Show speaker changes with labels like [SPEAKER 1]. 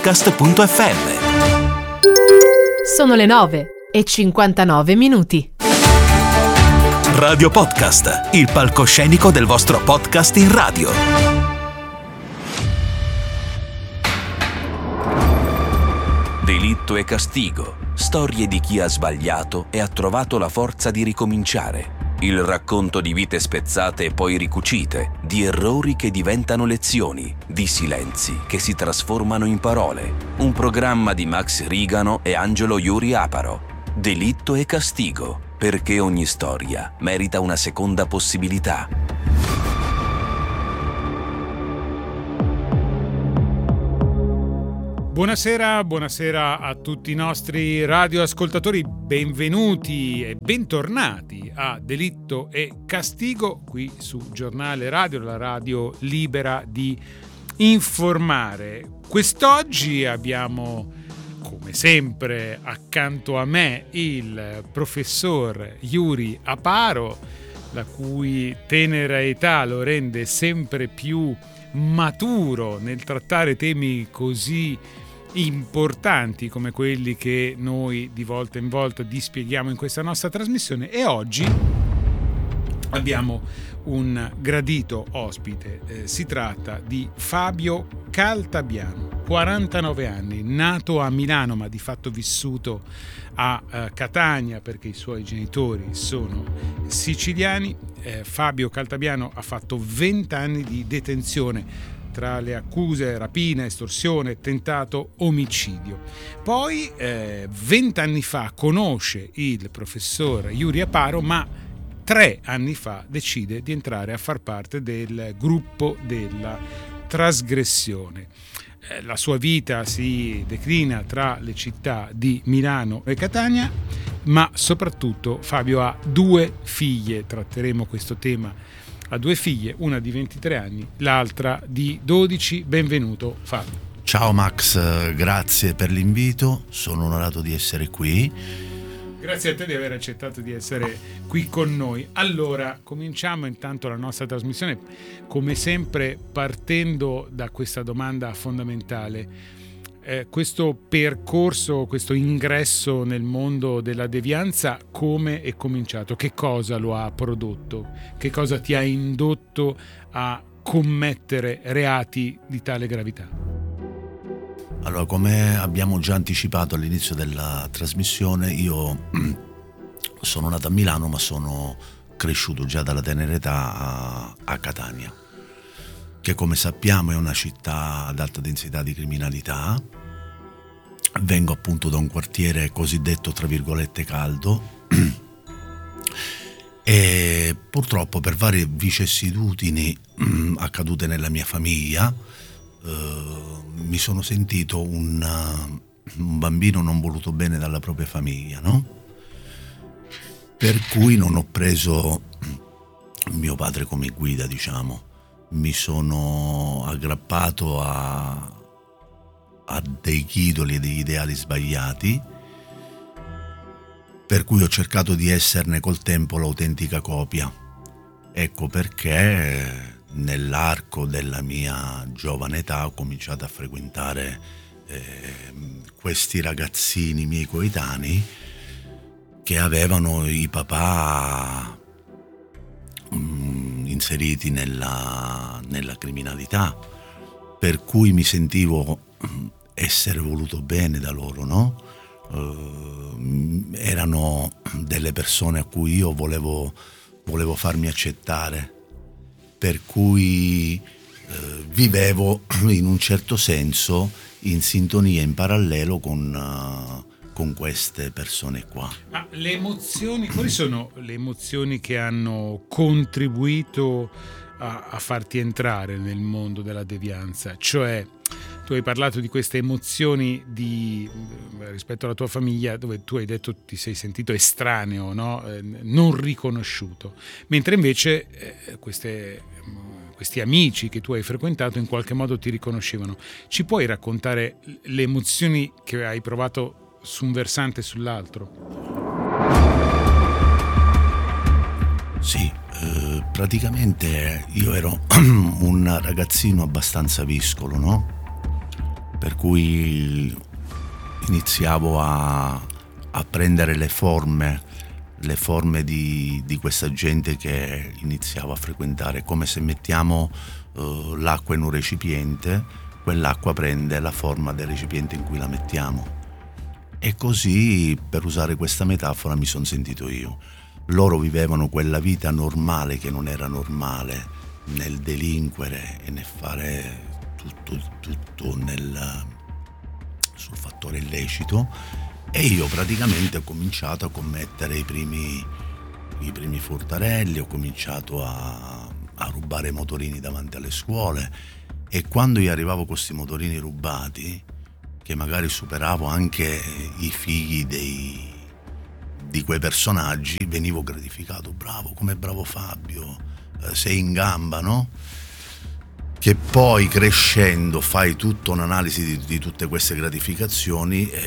[SPEAKER 1] radiopodcast.fm.
[SPEAKER 2] Sono le 9:59.
[SPEAKER 1] Radio Podcast, il palcoscenico del vostro podcast in radio. Delitto e castigo, storie di chi ha sbagliato e ha trovato la forza di ricominciare. Il racconto di vite spezzate e poi ricucite, di errori che diventano lezioni, di silenzi che si trasformano in parole. Un programma di Max Rigano e Angelo Yuri Aparo. Delitto e castigo, perché ogni storia merita una seconda possibilità.
[SPEAKER 3] Buonasera a tutti i nostri radioascoltatori, benvenuti e bentornati a Delitto e Castigo qui su Giornale Radio, la radio libera di informare. Quest'oggi abbiamo, come sempre, accanto a me il professor Yuri Aparo, la cui tenera età lo rende sempre più maturo nel trattare temi così importanti come quelli che noi di volta in volta dispieghiamo in questa nostra trasmissione. E oggi abbiamo un gradito ospite, si tratta di Fabio Caltabiano, 49 anni, nato a Milano ma di fatto vissuto a Catania perché i suoi genitori sono siciliani. Fabio Caltabiano ha fatto 20 anni di detenzione tra le accuse rapina, estorsione, tentato omicidio. Poi 20 anni fa conosce il professor Yuri Aparo, ma 3 anni fa decide di entrare a far parte del gruppo della trasgressione. La sua vita si declina tra le città di Milano e Catania, ma soprattutto Fabio ha 2 figlie. Tratteremo questo tema. Ha 2 figlie, una di 23 anni, l'altra di 12. Benvenuto Fabio.
[SPEAKER 4] Ciao Max, grazie per l'invito, sono onorato di essere qui.
[SPEAKER 3] Grazie a te di aver accettato di essere qui con noi. Allora, cominciamo intanto la nostra trasmissione, come sempre partendo da questa domanda fondamentale. Questo percorso, questo ingresso nel mondo della devianza, come è cominciato? Che cosa lo ha prodotto? Che cosa ti ha indotto a commettere reati di tale gravità?
[SPEAKER 4] Allora, come abbiamo già anticipato all'inizio della trasmissione, io sono nato a Milano ma sono cresciuto già dalla tenera età a Catania, che come sappiamo è una città ad alta densità di criminalità. Vengo appunto da un quartiere cosiddetto tra virgolette caldo e purtroppo per varie vicissitudini accadute nella mia famiglia mi sono sentito un bambino non voluto bene dalla propria famiglia, no? Per cui non ho preso mio padre come guida, diciamo. Mi sono aggrappato a dei idoli e degli ideali sbagliati, per cui ho cercato di esserne col tempo l'autentica copia. Ecco perché nell'arco della mia giovane età ho cominciato a frequentare questi ragazzini miei coetanei che avevano i papà inseriti nella criminalità, per cui mi sentivo essere voluto bene da loro, no? Erano delle persone a cui io volevo farmi accettare, per cui vivevo in un certo senso in sintonia, in parallelo con queste persone qua.
[SPEAKER 3] Ma le emozioni, quali sono le emozioni che hanno contribuito a farti entrare nel mondo della devianza? Cioè, tu hai parlato di queste emozioni rispetto alla tua famiglia, dove tu hai detto ti sei sentito estraneo, no? Non riconosciuto, mentre invece questi amici che tu hai frequentato in qualche modo ti riconoscevano. Ci puoi raccontare le emozioni che hai provato su un versante e sull'altro?
[SPEAKER 4] Sì, praticamente io ero un ragazzino abbastanza viscolo, no? per cui iniziavo a prendere le forme di questa gente che iniziavo a frequentare. Come se mettiamo l'acqua in un recipiente, quell'acqua prende la forma del recipiente in cui la mettiamo. E così, per usare questa metafora, mi sono sentito io. Loro vivevano quella vita normale che non era normale, nel delinquere e nel fare tutto sul fattore illecito, e io praticamente ho cominciato a commettere i primi furtarelli, ho cominciato a rubare motorini davanti alle scuole, e quando io arrivavo con questi motorini rubati, che magari superavo anche i figli di quei personaggi, venivo gratificato. Bravo, come bravo Fabio, sei in gamba, no? Che poi crescendo fai tutta un'analisi di tutte queste gratificazioni